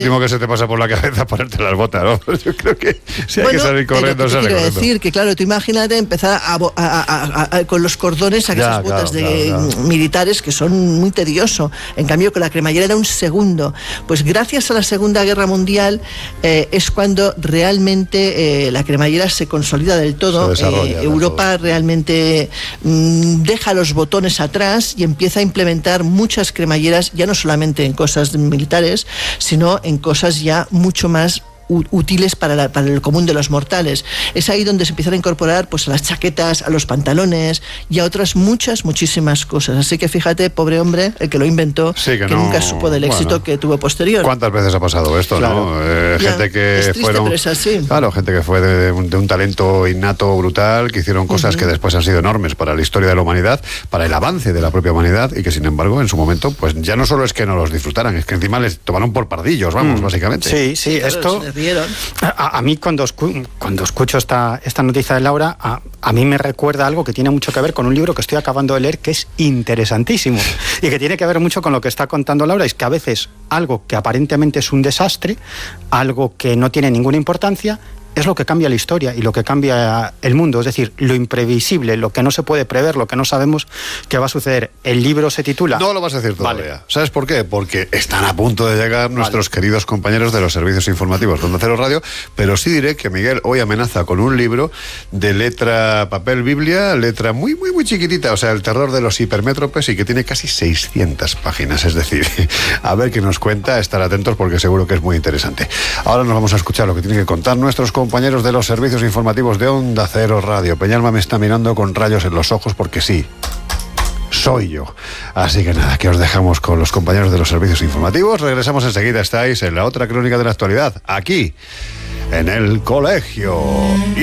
último que se te pasa por la cabeza ponerte las botas, ¿no? Yo creo que si hay que salir corriendo, sale corriendo. Quiero decir que, claro, tú imagínate empezar con los cordones a esas botas militares que son muy tedioso. En cambio, con la cremallera era un segundo. Pues gracias a la Segunda Guerra Mundial es cuando realmente la cremallera se consolida del todo. Europa realmente deja los botones atrás y empieza a implementar muchas cremalleras, ya no solamente en cosas militares, sino en cosas ya mucho más útiles para el común de los mortales. Es ahí donde se empiezan a incorporar pues a las chaquetas, a los pantalones y a otras muchísimas cosas. Así que fíjate, pobre hombre, el que lo inventó, que nunca supo del éxito que tuvo posterior. ¿Cuántas veces ha pasado esto, no? Gente que es triste, pero es así. Claro, gente que fue de un talento innato brutal, que hicieron cosas que después han sido enormes para la historia de la humanidad, para el avance de la propia humanidad, y que sin embargo en su momento pues ya no solo es que no los disfrutaran, es que encima les tomaron por pardillos, básicamente. Sí, esto a mí cuando escucho esta noticia de Laura, a mí me recuerda algo que tiene mucho que ver con un libro que estoy acabando de leer, que es interesantísimo y que tiene que ver mucho con lo que está contando Laura. Es que a veces algo que aparentemente es un desastre, algo que no tiene ninguna importancia, es lo que cambia la historia y lo que cambia el mundo. Es decir, lo imprevisible, lo que no se puede prever, lo que no sabemos que va a suceder. El libro se titula... No lo vas a decir todavía. Vale. ¿Sabes por qué? Porque están a punto de llegar nuestros queridos compañeros de los servicios informativos de Onda Cero Radio, pero sí diré que Miguel hoy amenaza con un libro de letra papel biblia, letra muy chiquitita, o sea, el terror de los hipermétropes, y que tiene casi 600 páginas. Es decir, a ver qué nos cuenta, estar atentos porque seguro que es muy interesante. Ahora nos vamos a escuchar lo que tienen que contar nuestros compañeros de los servicios informativos de Onda Cero Radio. Peñalba me está mirando con rayos en los ojos porque sí, soy yo. Así que nada, que os dejamos con los compañeros de los servicios informativos. Regresamos enseguida, estáis en la otra crónica de la actualidad, aquí, en El Colegio.